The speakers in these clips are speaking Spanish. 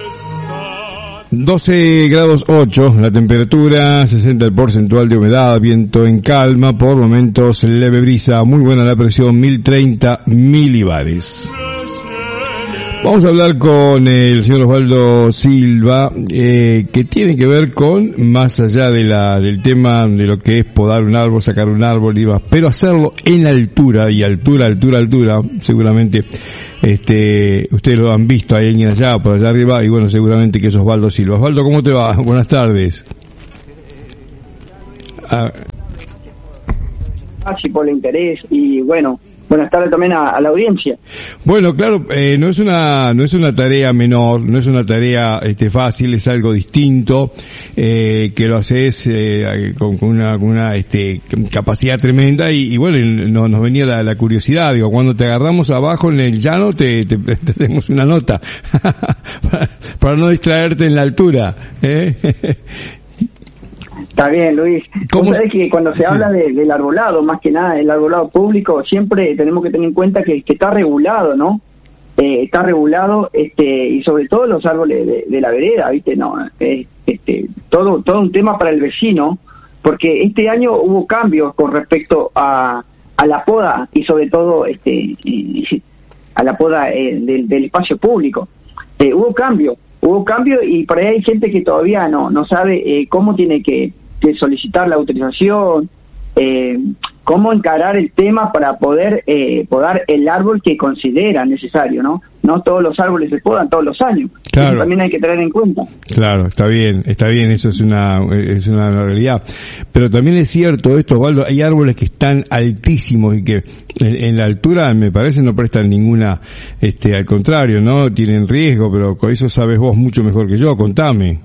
12 grados 8 la temperatura, 60 el porcentual de humedad, viento en calma, por momentos leve brisa, muy buena la presión, 1030 milibares. Vamos a hablar con el señor Osvaldo Silva, que tiene que ver con, más allá del tema de lo que es podar un árbol, sacar un árbol, pero hacerlo en altura, y altura, seguramente ustedes lo han visto, hay alguien allá, por allá arriba, y bueno, seguramente que es Osvaldo Silva. Osvaldo, ¿cómo te va? Buenas tardes. Gracias por el interés y bueno, buenas tardes también a la audiencia. Bueno, claro, no es una tarea menor, no es una tarea fácil, es algo distinto, que lo haces con una capacidad tremenda y bueno, nos venía la curiosidad, digo, cuando te agarramos abajo en el llano te hacemos una nota para no distraerte en la altura, Está bien, Luis. Vos sabés que cuando se habla del arbolado, más que nada el arbolado público, siempre tenemos que tener en cuenta que está regulado, ¿no? Está regulado, y sobre todo los árboles de la vereda, ¿viste? No, todo un tema para el vecino, porque este año hubo cambios con respecto a la poda y sobre todo a la poda del espacio público. Hubo cambio y por ahí hay gente que todavía no sabe cómo tiene que solicitar la autorización, cómo encarar el tema para poder podar el árbol que considera necesario, ¿no? No todos los árboles se podan todos los años. Claro. Eso también hay que tener en cuenta. Claro, está bien, eso es una realidad. Pero también es cierto esto, Osvaldo, hay árboles que están altísimos y que en la altura, me parece, no prestan ninguna, al contrario, ¿no? Tienen riesgo, pero con eso sabes vos mucho mejor que yo, contame.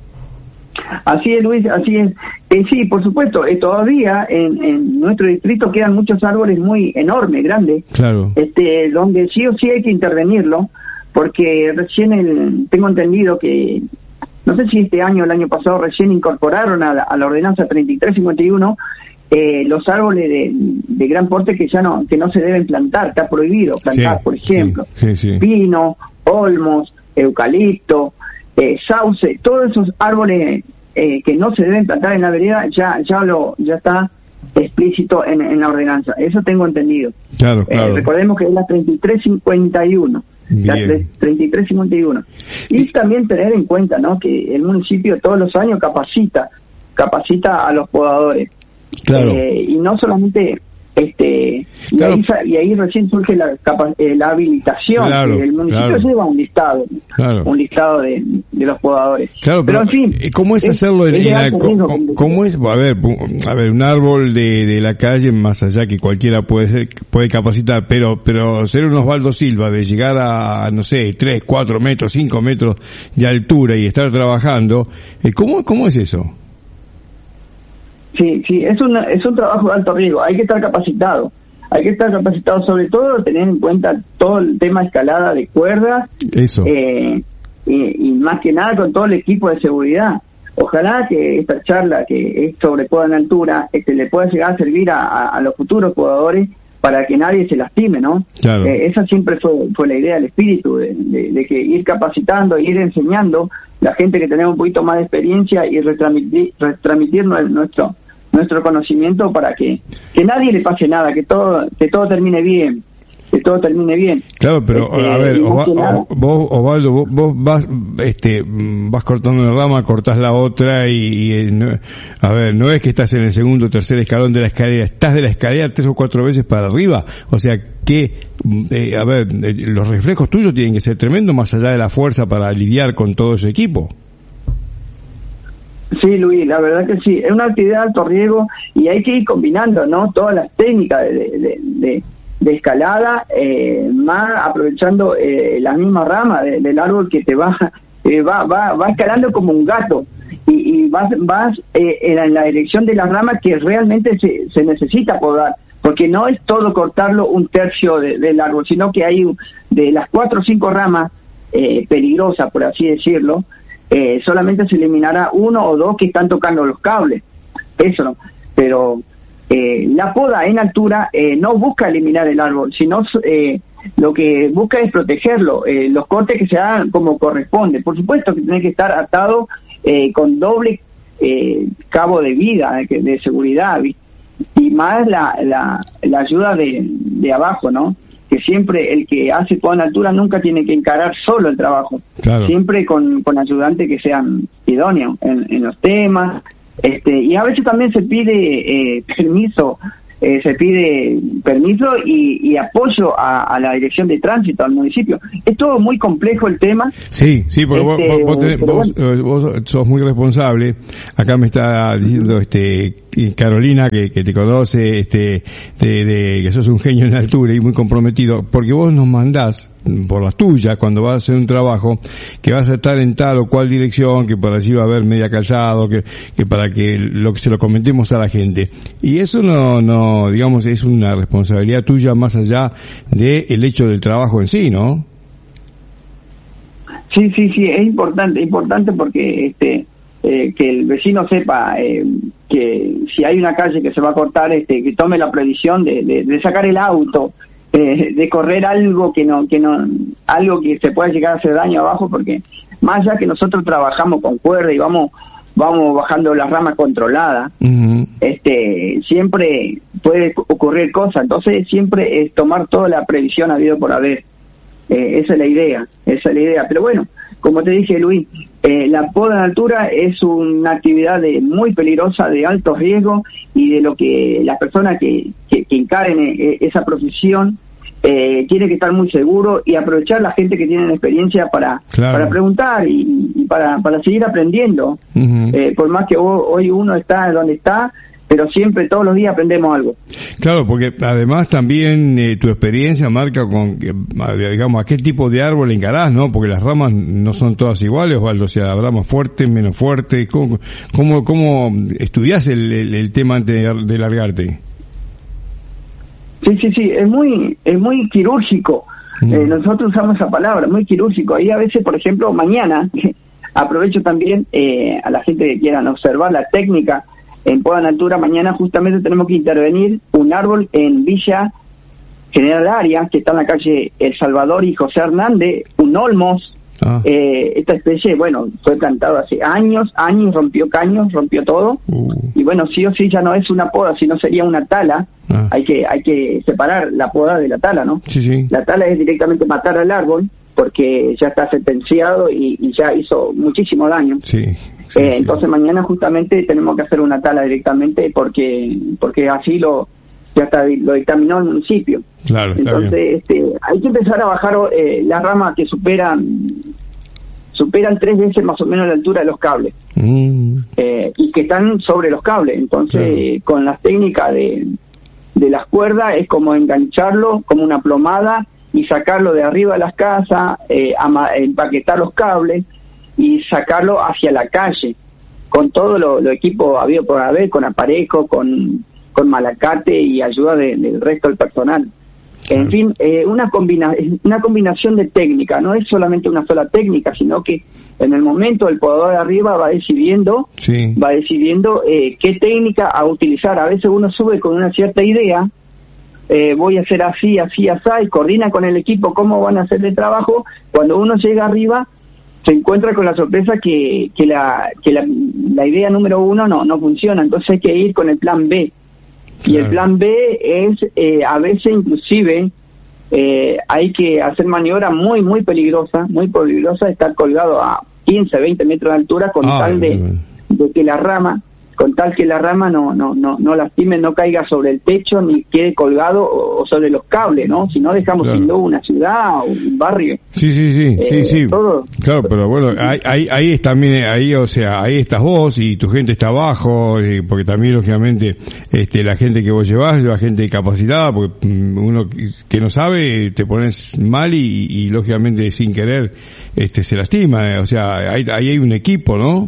Así es, Luis, así es. Sí, por supuesto, todavía en nuestro distrito quedan muchos árboles muy enormes, grandes, claro, donde sí o sí hay que intervenirlo, porque recién tengo entendido que, no sé si este año o el año pasado, recién incorporaron a la ordenanza 3351 los árboles de gran porte que no se deben plantar, está prohibido plantar, por ejemplo, pino, olmos, eucalipto, sauce, todos esos árboles que no se deben plantar en la vereda ya está explícito en la ordenanza. Eso tengo entendido. Claro. Recordemos que es la 3351. La 3351. Y también tener en cuenta, ¿no?, que el municipio todos los años capacita a los podadores. Claro. Y no solamente claro. y ahí recién surge la habilitación. Claro, el municipio lleva un listado de los podadores. Claro, pero en fin, ¿cómo es hacerlo cómo es? A ver, un árbol de la calle, más allá que cualquiera puede capacitar, pero ser un Osvaldo Silva, de llegar a, no sé, 3, 4 metros, 5 metros de altura y estar trabajando, ¿cómo es eso? Sí, es un trabajo de alto riesgo, hay que estar capacitado, sobre todo tener en cuenta todo el tema de escalada de cuerdas, eso, y más que nada con todo el equipo de seguridad. Ojalá que esta charla, que es sobre poda en altura, le pueda llegar a servir a los futuros podadores para que nadie se lastime, ¿no? Claro. Esa siempre fue la idea, el espíritu de que ir capacitando, ir enseñando la gente que tenemos un poquito más de experiencia y retransmitir nuestro conocimiento para que nadie le pase nada, que todo termine bien. Claro, pero a ver, vos, Osvaldo, vos vas cortando una rama, cortás la otra no es que estás en el segundo o tercer escalón de la escalera, estás de la escalera 3 o 4 veces para arriba, o sea que, los reflejos tuyos tienen que ser tremendos, más allá de la fuerza para lidiar con todo ese equipo. Sí, Luis, la verdad que sí, es una actividad de alto riesgo y hay que ir combinando, ¿no?, todas las técnicas de escalada, más aprovechando las mismas ramas del árbol que te va escalando como un gato y vas en la dirección de las ramas que realmente se necesita podar, porque no es todo cortarlo un tercio del árbol, sino que hay de las 4 o 5 ramas peligrosas, por así decirlo, solamente se eliminará 1 o 2 que están tocando los cables, eso no, pero la poda en altura no busca eliminar el árbol, sino lo que busca es protegerlo, los cortes que se hagan como corresponde. Por supuesto que tiene que estar atado con doble cabo de vida, de seguridad, y más la ayuda de abajo, ¿no? Que siempre el que hace poda en altura nunca tiene que encarar solo el trabajo, claro. Siempre con ayudantes que sean idóneos en los temas, y a veces también se pide permiso y apoyo a la dirección de tránsito, al municipio. Es todo muy complejo el tema. Sí, porque vos sos muy responsable. Acá me está diciendo Carolina que te conoce, que sos un genio en la altura y muy comprometido, porque vos nos mandás por las tuyas cuando vas a hacer un trabajo que vas a estar en tal o cual dirección, que por allí va a haber media calzado, que para que se lo comentemos a la gente. Y eso no digamos, es una responsabilidad tuya más allá de el hecho del trabajo en sí, ¿no? Sí, es importante porque que el vecino sepa que si hay una calle que se va a cortar, que tome la previsión de sacar el auto, de correr algo algo que se pueda llegar a hacer daño abajo, porque más allá que nosotros trabajamos con cuerda y vamos bajando las ramas controladas, uh-huh. Siempre puede ocurrir cosas, entonces siempre es tomar toda la previsión habido por haber. Esa es la idea, pero bueno, como te dije, Luis, la poda en altura es una actividad muy peligrosa, de alto riesgo, y de lo que las personas que encaren esa profesión tiene que estar muy seguro y aprovechar la gente que tiene experiencia para preguntar y para seguir aprendiendo. Uh-huh. Por más que hoy uno está donde está, pero siempre, todos los días aprendemos algo. Claro, porque además también tu experiencia marca digamos, a qué tipo de árbol encarás, ¿no? Porque las ramas no son todas iguales, Osvaldo, o sea, habrá más fuerte, menos fuerte. ¿Cómo estudiás el tema antes de largarte? Sí, es muy quirúrgico. Nosotros usamos esa palabra, muy quirúrgico. Ahí a veces, por ejemplo, mañana, aprovecho también a la gente que quieran observar la técnica en poda en altura. Mañana justamente tenemos que intervenir un árbol en Villa General Arias, que está en la calle El Salvador y José Hernández, un olmos. Esta especie, bueno, fue plantado hace años, rompió caños, rompió todo, y bueno, sí o sí ya no es una poda, sino sería una tala. Hay que separar la poda de la tala, ¿no? Sí. La tala es directamente matar al árbol, porque ya está sentenciado y ya hizo muchísimo daño. Entonces mañana justamente tenemos que hacer una tala directamente, porque así lo dictaminó el municipio. Claro, entonces hay que empezar a bajar las ramas que superan 3 veces más o menos la altura de los cables, y que están sobre los cables. Entonces con las técnicas de las cuerdas es como engancharlo como una plomada y sacarlo de arriba de las casas, empaquetar los cables y sacarlo hacia la calle con todo lo equipo habido por haber, con aparejo, con malacate y ayuda del resto del personal. En fin, una combinación de técnicas, no es solamente una sola técnica, sino que en el momento el podador de arriba va decidiendo qué técnica a utilizar. A veces uno sube con una cierta idea, voy a hacer así, y coordina con el equipo cómo van a hacer el trabajo. Cuando uno llega arriba, se encuentra con la sorpresa que la idea número 1 no funciona, entonces hay que ir con el plan B. Y el plan B es, a veces inclusive, hay que hacer maniobra muy peligrosa, estar colgado a 15, 20 metros de altura con tal de que la rama no lastime, no caiga sobre el techo ni quede colgado o sobre los cables, ¿no? Si no dejamos sin luz una ciudad o un barrio. Sí. Todo. Claro, pero bueno, ahí es también, o sea, ahí estás vos y tu gente está abajo, porque también lógicamente la gente que vos llevas lleva gente capacitada, porque uno que no sabe te pones mal y lógicamente sin querer se lastima, o sea, ahí hay un equipo, ¿no?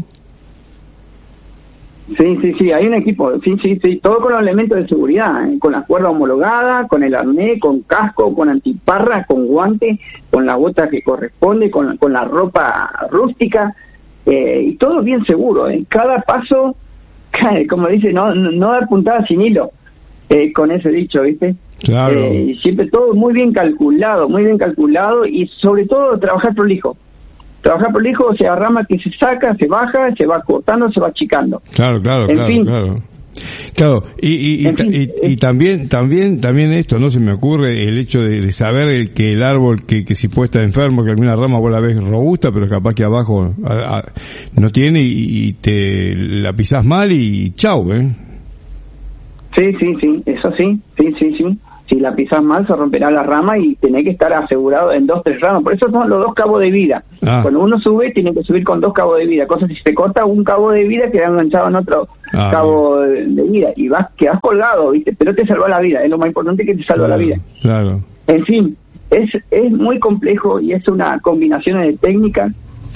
Sí, hay un equipo, sí, todo con los elementos de seguridad, con la cuerda homologada, con el arnés, con casco, con antiparra, con guantes, con la bota que corresponde, con la ropa rústica, y todo bien seguro, cada paso, como dice, no dar puntada sin hilo, con ese dicho, ¿viste? Claro. Siempre todo muy bien calculado y sobre todo trabajar prolijo. O sea, rama que se saca, se baja, se va cortando, se va achicando. Claro. Claro, y también esto, ¿no? Se me ocurre el hecho de saber que el árbol que si puede estar enfermo, que alguna rama vos la ves robusta, pero capaz que abajo no tiene y te la pisás mal y chau, Sí, eso sí. Si la pisás mal se romperá la rama y tenés que estar asegurado en 2-3 ramas. Por eso son los 2 cabos de vida. Cuando uno sube, tiene que subir con 2 cabos de vida. Cosa que si se corta un cabo de vida, queda enganchado en otro cabo de vida. Y quedás colgado, ¿viste? Pero te salva la vida. Es lo más importante, que te salva la vida. Claro. En fin, es muy complejo y es una combinación de técnicas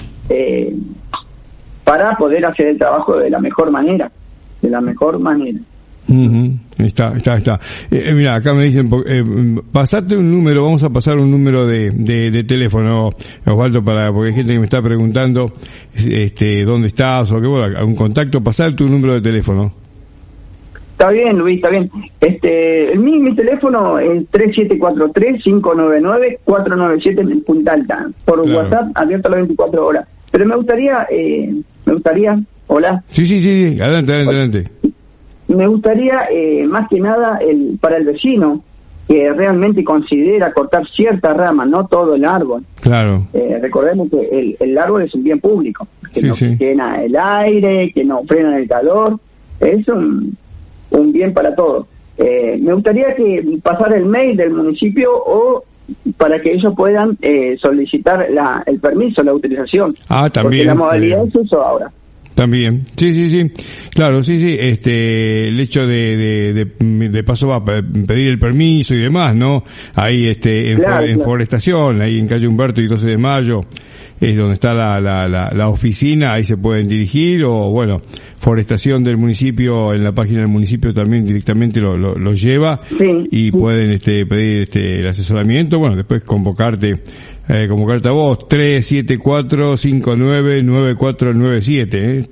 para poder hacer el trabajo de la mejor manera. Está. Mira, acá me dicen, pasate un número, vamos a pasar un número de teléfono, Osvaldo, porque hay gente que me está preguntando dónde estás o qué, bueno, algún contacto, pasar tu número de teléfono. Está bien, Luis, está bien. Mi teléfono es 3743-599-497 en Punta Alta, por WhatsApp, abierto a las 24 horas. Pero me gustaría, hola. Sí, adelante. Me gustaría, más que nada, para el vecino, que realmente considera cortar cierta rama, no todo el árbol. Claro. Recordemos que el árbol es un bien público, que no quema el aire, que no frena el calor, es un bien para todos. Me gustaría que pasara el mail del municipio o para que ellos puedan solicitar el permiso, la utilización. También. Porque la modalidad es eso ahora. También, sí, claro, el hecho de paso va a pedir el permiso y demás, ¿no? Ahí en Forestación, ahí en calle Humberto y 12 de Mayo, es donde está la oficina, ahí se pueden dirigir, o bueno, Forestación del municipio, en la página del municipio también directamente lo lleva, y pueden pedir el asesoramiento, bueno, después convocarte a vos, 374-599497,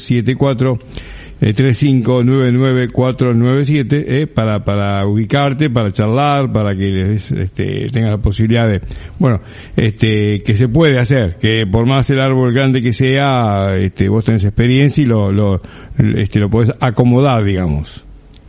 374-3599-497, para ubicarte, para charlar, para que tengas la posibilidad de, que se puede hacer, que por más el árbol grande que sea, vos tenés experiencia y lo podés acomodar, digamos.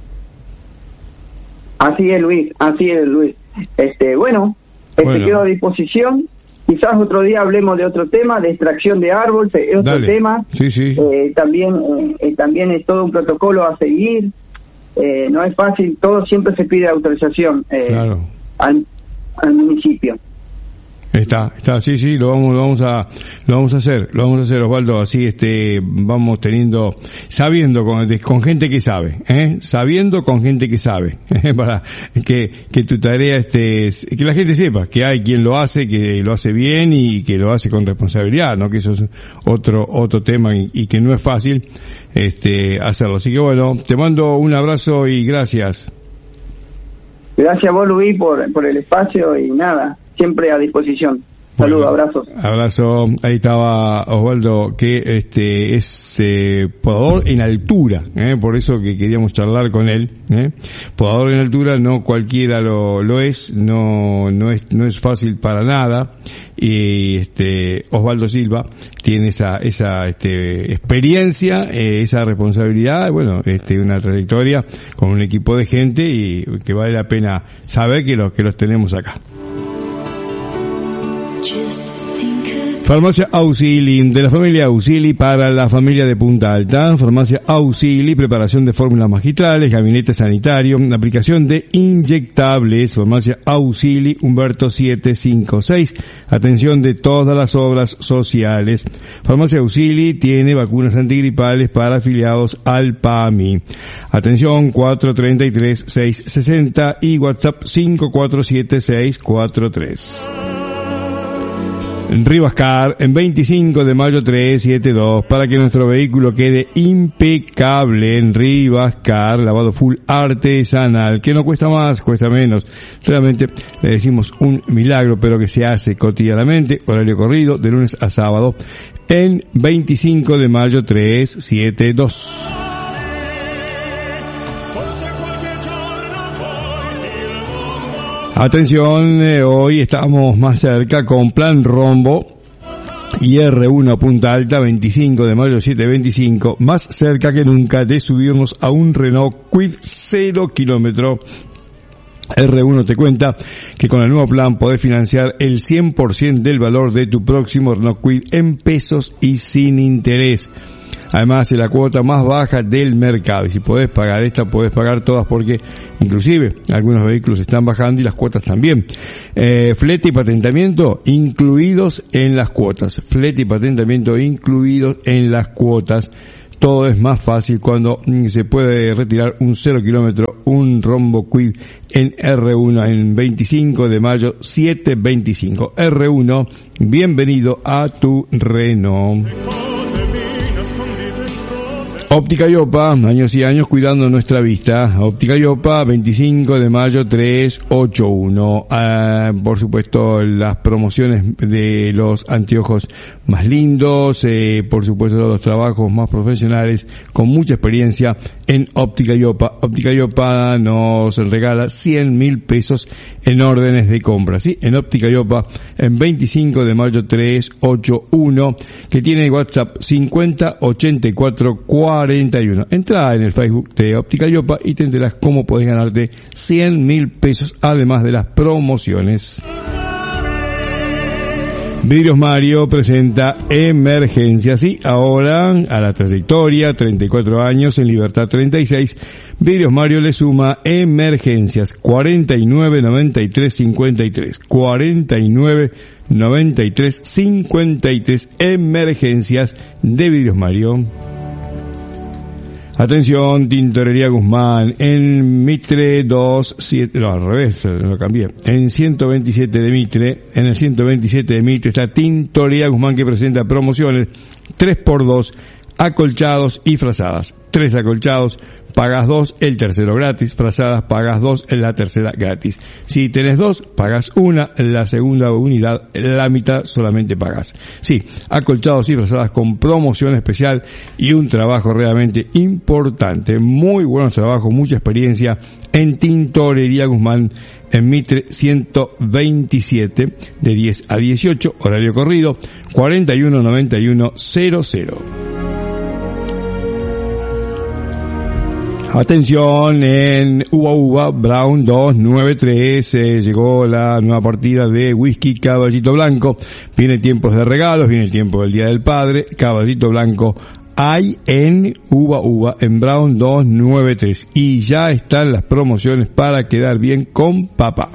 Así es, Luis. Bueno. Quedo a disposición. Quizás otro día hablemos de otro tema, de extracción de árbol, es otro tema. Sí. También es todo un protocolo a seguir. No es fácil, todo siempre se pide autorización al municipio. Está, sí, lo vamos a hacer, Osvaldo, así vamos sabiendo con gente que sabe, sabiendo con gente que sabe, para que tu tarea que la gente sepa que hay quien lo hace, que lo hace bien y que lo hace con responsabilidad, ¿no? Que eso es otro tema y que no es fácil, hacerlo. Así que bueno, te mando un abrazo y gracias. Gracias a vos, Luis, por el espacio y nada. Siempre a disposición. Saludos, abrazos. Abrazo. Ahí estaba Osvaldo, que es podador en altura, por eso que queríamos charlar con él. Podador en altura, no cualquiera lo es, no es fácil para nada. Y Osvaldo Silva tiene esa experiencia, esa responsabilidad, una trayectoria con un equipo de gente y que vale la pena saber que los tenemos acá. Farmacia Auxili, de la familia Auxili para la familia de Punta Alta. Farmacia Auxili, preparación de fórmulas magistrales, gabinete sanitario, aplicación de inyectables. Farmacia Auxili, Humberto 756. Atención de todas las obras sociales. Farmacia Auxili tiene vacunas antigripales para afiliados al PAMI. Atención 433-660 y WhatsApp 547-643. Rivascar, en 25 de mayo 372, para que nuestro vehículo quede impecable. En Rivascar, lavado full artesanal, que no cuesta más, cuesta menos. Realmente le decimos un milagro, pero que se hace cotidianamente, horario corrido, de lunes a sábado, en 25 de mayo 372. Atención, hoy estamos más cerca con Plan Rombo y R1 Punta Alta, 25 de mayo 725, más cerca que nunca de subirnos a un Renault Kwid 0 kilómetro. R1 te cuenta que con el nuevo plan podés financiar el 100% del valor de tu próximo Renault Kwid en pesos y sin interés. Además, es la cuota más baja del mercado. Y si podés pagar esta, podés pagar todas, porque inclusive algunos vehículos están bajando y las cuotas también. Flete y patentamiento incluidos en las cuotas. Flete y patentamiento incluidos en las cuotas. Todo es más fácil cuando se puede retirar un 0 kilómetro, un Rombo Kwid en R1 en 25 de mayo 725. R1, bienvenido a tu Renault. Óptica Iopa, años y años cuidando nuestra vista. Óptica Iopa, 25 de mayo 381. Por supuesto, las promociones de los anteojos más lindos, por supuesto los trabajos más profesionales, con mucha experiencia en Óptica Iopa. Óptica Iopa nos regala 100.000 pesos en órdenes de compra, ¿sí? En Óptica Iopa, en 25 de mayo 381, que tiene WhatsApp 50 84 41. Entra en el Facebook de Óptica Iopa y te enterás cómo podés ganarte 100.000 pesos, además de las promociones. Vidrios Mario presenta Emergencias, sí, ahora a la trayectoria, 34 años, en Libertad 36, Vidrios Mario le suma Emergencias, 49 93 53, 49 93 53, Emergencias de Vidrios Mario. Atención, Tintorería Guzmán, en Mitre 27, no, al revés, lo cambié. En 127 de Mitre, en el 127 de Mitre está Tintorería Guzmán, que presenta promociones 3x2, acolchados y frazadas. 3 acolchados, pagas 2, el tercero gratis. Frazadas, pagas 2, la tercera gratis. Si tenés 2, pagas 1, la segunda unidad, la mitad solamente pagas. Sí, acolchados y frazadas con promoción especial y un trabajo realmente importante. Muy buenos trabajos, mucha experiencia en Tintorería Guzmán, en Mitre 127, de 10 a 18, horario corrido, 41 91 00. Atención, en Uva Brown 293, llegó la nueva partida de whisky Caballito Blanco. Viene tiempos de regalos, viene el tiempo del Día del Padre. Caballito Blanco hay en Uva en Brown 293. Y ya están las promociones para quedar bien con papá.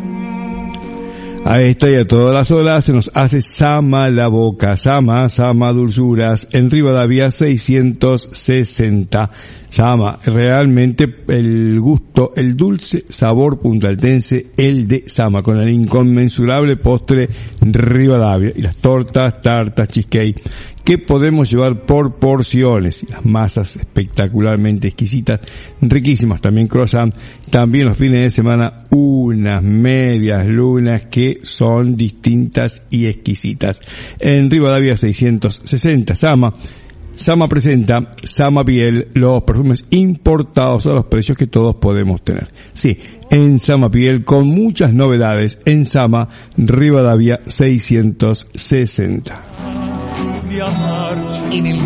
A esta y a todas las horas se nos hace Sama la boca. Sama Dulzuras, en Rivadavia 660. Sama, realmente el gusto, el dulce sabor puntaltense, el de Sama, con el inconmensurable postre Rivadavia. Y las tortas, tartas, cheesecake, que podemos llevar por porciones. Las masas espectacularmente exquisitas, riquísimas. También croissant. También los fines de semana, unas medias lunas que son distintas y exquisitas. En Rivadavia 660, Sama presenta Sama Piel, los perfumes importados a los precios que todos podemos tener. Sí, en Sama Piel, con muchas novedades, en Sama, Rivadavia 660. En el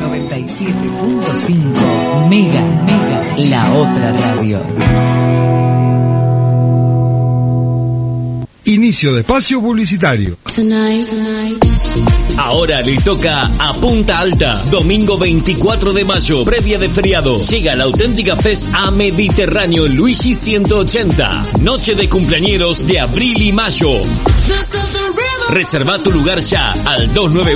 97.5 Mega, la otra radio. Inicio de espacio publicitario. Ahora le toca a Punta Alta, domingo 24 de mayo, previa de feriado. Llega la Auténtica Fest a Mediterráneo Luigi 180. Noche de cumpleañeros de abril y mayo. Reserva tu lugar ya al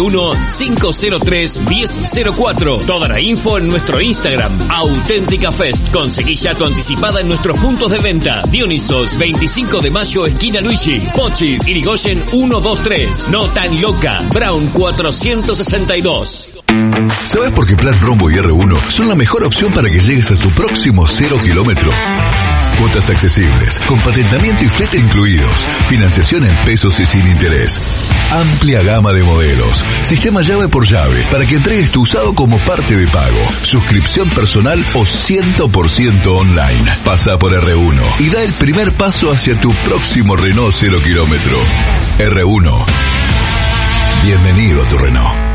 291-503-1004. Toda la info en nuestro Instagram, Auténtica Fest. Conseguí ya tu anticipada en nuestros puntos de venta. Dionisos, 25 de mayo, esquina Luigi. Pochis, Irigoyen 123. No tan loca, Brown 462. ¿Sabes por qué Plan Rombo y R1 son la mejor opción para que llegues a tu próximo 0 kilómetro? Cuotas accesibles, con patentamiento y flete incluidos. Financiación en pesos y sin interés. Amplia gama de modelos. Sistema llave por llave, para que entregues tu usado como parte de pago. Suscripción personal o 100% online. Pasa por R1 y da el primer paso hacia tu próximo Renault 0 kilómetro. R1. Bienvenido a tu Renault.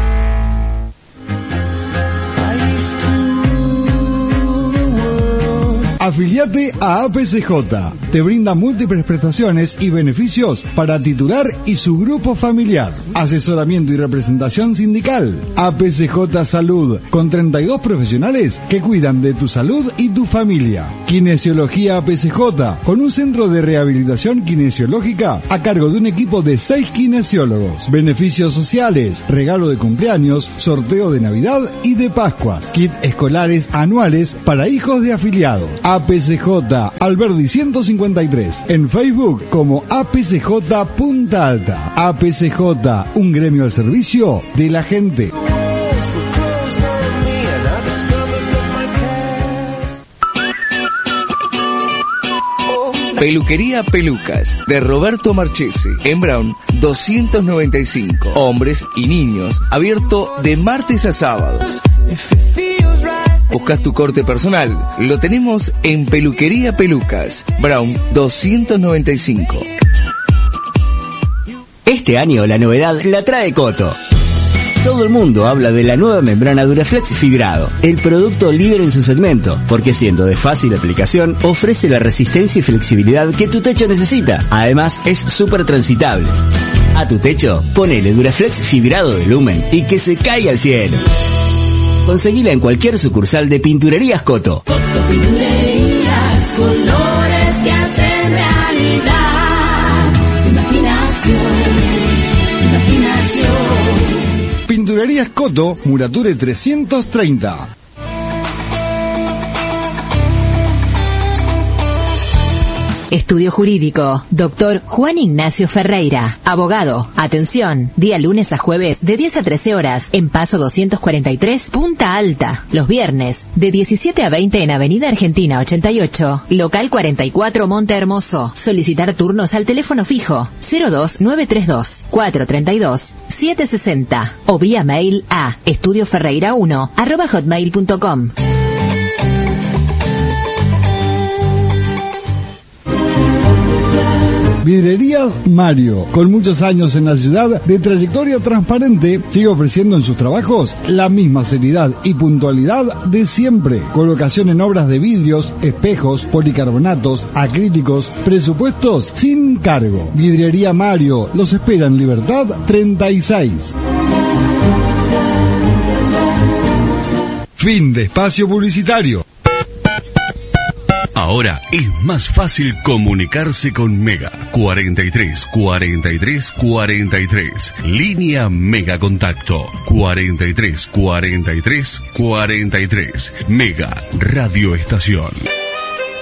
Afiliate a APCJ. Te brinda múltiples prestaciones y beneficios para titular y su grupo familiar. Asesoramiento y representación sindical. APCJ Salud, con 32 profesionales que cuidan de tu salud y tu familia. Kinesiología APCJ, con un centro de rehabilitación kinesiológica a cargo de un equipo de 6 kinesiólogos. Beneficios sociales, regalo de cumpleaños, sorteo de Navidad y de Pascuas. Kit escolares anuales para hijos de afiliados. APCJ Alberdi 153, en Facebook como APCJ Punta Alta. APCJ, un gremio al servicio de la gente. Peluquería Pelucas, de Roberto Marchesi, en Brown 295, hombres y niños, abierto de martes a sábados. ¿Buscas tu corte personal? Lo tenemos en Peluquería Pelucas, Brown 295. Este año la novedad la trae Coto. Todo el mundo habla de la nueva membrana Duraflex fibrado, el producto líder en su segmento, porque siendo de fácil aplicación, ofrece la resistencia y flexibilidad que tu techo necesita. Además, es súper transitable. A tu techo, ponele Duraflex fibrado de Lumen y que se caiga al cielo. Conseguila en cualquier sucursal de Pinturerías Coto. Coto Pinturerías, colores que hacen realidad tu imaginación. Pinturerías Coto, Murature 330. Estudio Jurídico, Dr. Juan Ignacio Ferreira, abogado. Atención, día lunes a jueves de 10 a 13 horas en Paso 243, Punta Alta. Los viernes de 17 a 20 en Avenida Argentina 88, local 44 Monte Hermoso. Solicitar turnos al teléfono fijo 02932 432 760 o vía mail a estudioferreira1@hotmail.com. Vidrerías Mario, con muchos años en la ciudad de trayectoria transparente, sigue ofreciendo en sus trabajos la misma seriedad y puntualidad de siempre. Colocación en obras de vidrios, espejos, policarbonatos, acrílicos, presupuestos sin cargo. Vidrería Mario, los espera en Libertad 36. Fin de espacio publicitario. Ahora es más fácil comunicarse con Mega. 43 43 43. Línea Mega Contacto. 43 43 43. Mega Radio Estación.